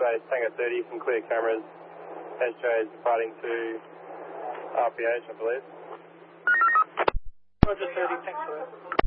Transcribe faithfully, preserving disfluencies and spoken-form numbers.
Base, Tango thirty, some clear cameras. S J is departing to R P H, I believe. Roger thirty, thanks for that.